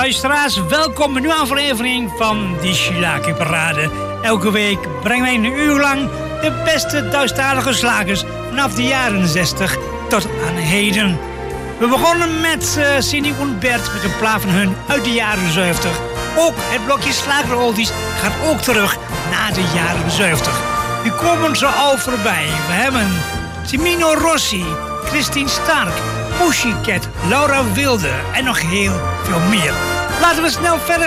luisteraars, welkom bij een nieuwe aflevering van die Slagerparade. Elke week brengen wij een uur lang de beste Duitsstalige slagers vanaf de jaren 60 tot aan heden. We begonnen met Cindy en Bert met een plaat van hun uit de jaren 70. Ook het blokje Slageroldies gaat ook terug naar de jaren 70. Die komen zo al voorbij. We hebben Cimino Rossi, Christine Stark, Pussycat, Laura Wilde en nog heel veel meer. Laten we snel verder